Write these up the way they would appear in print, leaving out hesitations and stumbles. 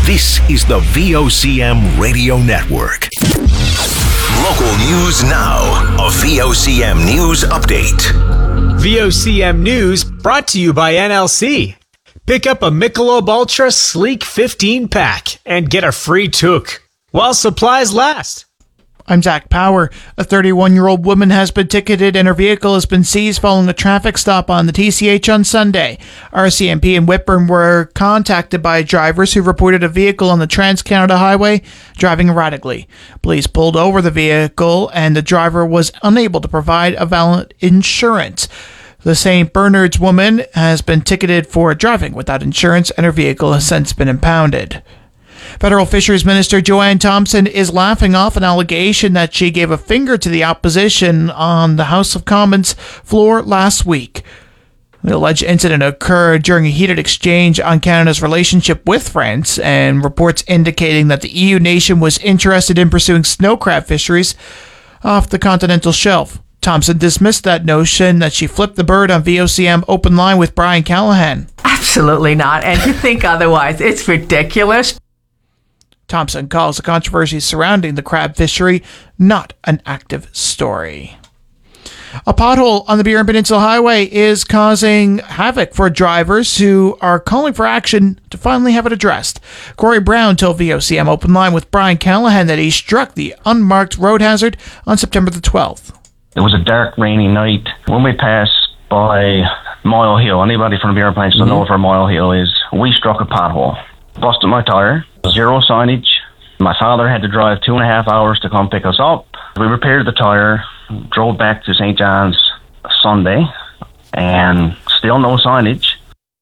This is the VOCM Radio Network. Local news now. A VOCM News Update. VOCM News brought to you by NLC. Pick up a Michelob Ultra Sleek 15-pack and get a free toque while supplies last. I'm Zach Power. A 31-year-old woman has been ticketed and her vehicle has been seized following a traffic stop on the TCH on Sunday. RCMP and Whitburn were contacted by drivers who reported a vehicle on the Trans-Canada Highway driving erratically. Police pulled over the vehicle and the driver was unable to provide a valid insurance. The St. Bernard's woman has been ticketed for driving without insurance and her vehicle has since been impounded. Federal Fisheries Minister Joanne Thompson is laughing off an allegation that she gave a finger to the opposition on the House of Commons floor last week. The alleged incident occurred during a heated exchange on Canada's relationship with France, and reports indicating that the EU nation was interested in pursuing snow crab fisheries off the continental shelf. Thompson dismissed that notion that she flipped the bird on VOCM Open Line with Brian Callahan. Absolutely not, and to think otherwise, it's ridiculous. Thompson calls the controversy surrounding the crab fishery not an active story. A pothole on the Burin Peninsula Highway is causing havoc for drivers who are calling for action to finally have it addressed. Corey Brown told VOCM Open Line with Brian Callahan that he struck the unmarked road hazard on September the 12th. It was a dark, rainy night. When we passed by Mile Hill, anybody from the Burin Peninsula knows where Mile Hill is, we struck a pothole. Busted my tire, zero signage. My father had to drive 2.5 hours to come pick us up. We repaired the tire, drove back to St. John's Sunday, and still no signage.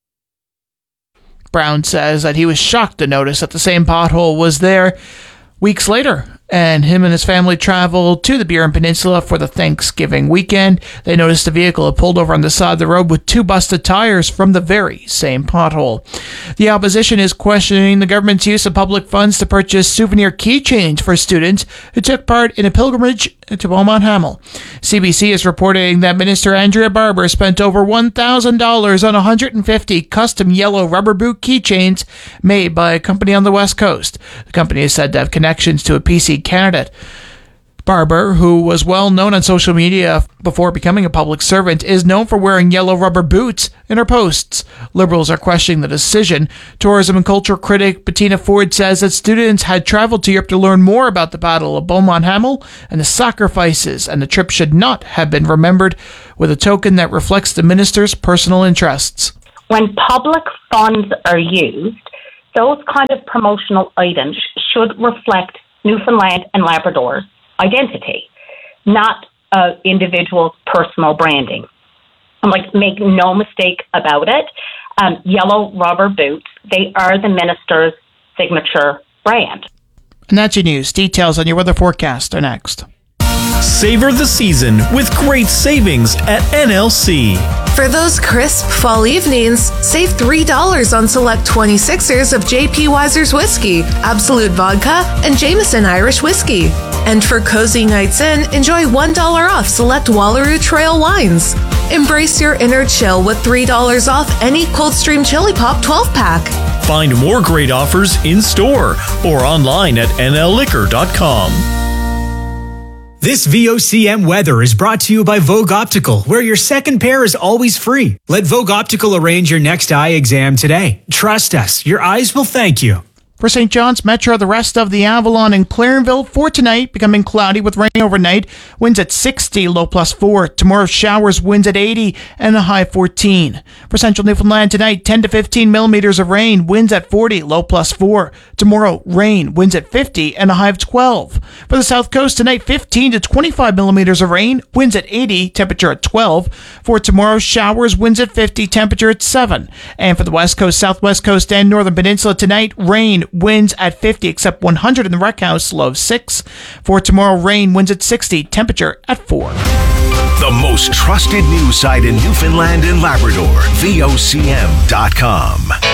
Brown says that he was shocked to notice that the same pothole was there weeks later, and him and his family traveled to the Burin Peninsula for the Thanksgiving weekend. They noticed a vehicle had pulled over on the side of the road with 2 busted tires from the very same pothole. The opposition is questioning the government's use of public funds to purchase souvenir keychains for students who took part in a pilgrimage to Beaumont Hamel. CBC is reporting that Minister Andrea Barber spent over $1,000 on 150 custom yellow rubber boot keychains made by a company on the West Coast. The company is said to have connections to a PC candidate. Barber, who was well known on social media before becoming a public servant, is known for wearing yellow rubber boots in her posts. Liberals are questioning the decision. Tourism and culture critic Bettina Ford says that students had traveled to Europe to learn more about the Battle of Beaumont Hamel and the sacrifices, and the trip should not have been remembered with a token that reflects the minister's personal interests. When public funds are used, those kind of promotional items should reflect Newfoundland and Labrador's identity, not individual's personal branding. Make no mistake about it, yellow rubber boots, they are the minister's signature brand. And that's your news. Details on your weather forecast are next. Savor the season with great savings at NLC. For those crisp fall evenings, save $3 on select 26ers of J.P. Weiser's whiskey, Absolute Vodka, and Jameson Irish whiskey. And for cozy nights in, enjoy $1 off select Wallaroo Trail wines. Embrace your inner chill with $3 off any Coldstream Chili Pop 12-pack. Find more great offers in store or online at nlliquor.com. This VOCM weather is brought to you by Vogue Optical, where your second pair is always free. Let Vogue Optical arrange your next eye exam today. Trust us, your eyes will thank you. For St. John's Metro, the rest of the Avalon and Clarenville for tonight, becoming cloudy with rain overnight. Winds at 60, low +4. Tomorrow, showers, winds at 80, and a high 14. For Central Newfoundland tonight, 10 to 15 millimeters of rain, winds at 40, low +4. Tomorrow, rain, winds at 50, and a high of 12. For the South Coast tonight, 15 to 25 millimeters of rain, winds at 80, temperature at 12. For tomorrow, showers, winds at 50, temperature at 7. And for the West Coast, Southwest Coast, and Northern Peninsula tonight, rain, winds at 50, except 100 in the Rec House, low of 6. For tomorrow, rain, winds at 60, temperature at 4. The most trusted news site in Newfoundland and Labrador, VOCM.com.